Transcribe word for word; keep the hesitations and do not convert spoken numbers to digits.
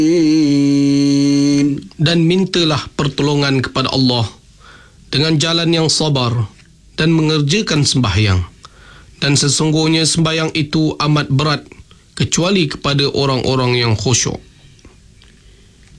Dan mintalah pertolongan kepada Allah dengan jalan yang sabar dan mengerjakan sembahyang. Dan sesungguhnya sembahyang itu amat berat kecuali kepada orang-orang yang khusyuk.